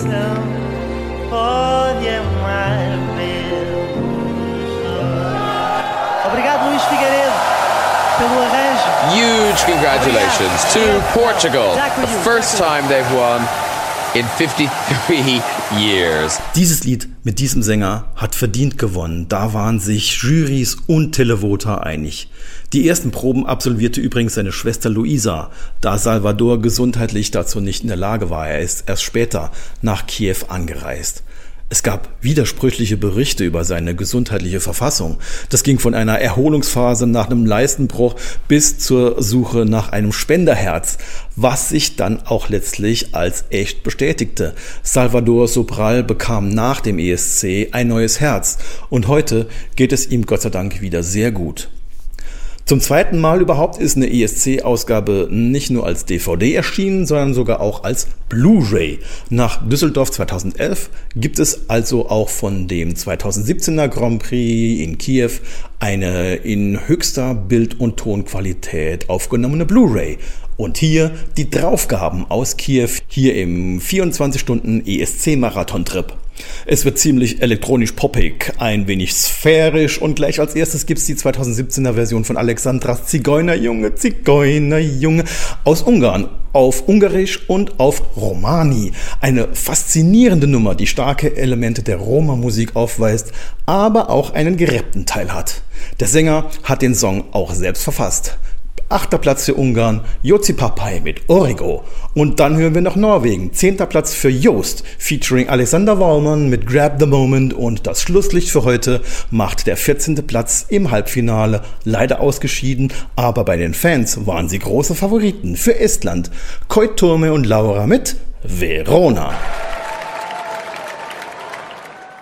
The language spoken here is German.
Obrigado, Luís Figueiredo, pelo arranjo. Huge congratulations to Portugal. The first time they've won in 53 years. Dieses Lied mit diesem Sänger hat verdient gewonnen. Da waren sich Jurys und Televoter einig. Die ersten Proben absolvierte übrigens seine Schwester Luisa, da Salvador gesundheitlich dazu nicht in der Lage war. Er ist erst später nach Kiew angereist. Es gab widersprüchliche Berichte über seine gesundheitliche Verfassung. Das ging von einer Erholungsphase nach einem Leistenbruch bis zur Suche nach einem Spenderherz, was sich dann auch letztlich als echt bestätigte. Salvador Sobral bekam nach dem ESC ein neues Herz und heute geht es ihm Gott sei Dank wieder sehr gut. Zum zweiten Mal überhaupt ist eine ESC-Ausgabe nicht nur als DVD erschienen, sondern sogar auch als Blu-ray. Nach Düsseldorf 2011 gibt es also auch von dem 2017er Grand Prix in Kiew eine in höchster Bild- und Tonqualität aufgenommene Blu-ray. Und hier die Draufgaben aus Kiew, hier im 24-Stunden-ESC-Marathon-Trip. Es wird ziemlich elektronisch-poppig, ein wenig sphärisch und gleich als erstes gibt's die 2017er Version von Alexandras Zigeunerjunge aus Ungarn, auf Ungarisch und auf Romani. Eine faszinierende Nummer, die starke Elemente der Roma-Musik aufweist, aber auch einen gerappten Teil hat. Der Sänger hat den Song auch selbst verfasst. 8. Platz für Ungarn, Jozi Papai mit Origo. Und dann hören wir noch Norwegen. 10. Platz für Joost, featuring Alexander Wallmann mit Grab the Moment. Und das Schlusslicht für heute macht der 14. Platz im Halbfinale. Leider ausgeschieden, aber bei den Fans waren sie große Favoriten für Estland. Koit Turme und Laura mit Verona.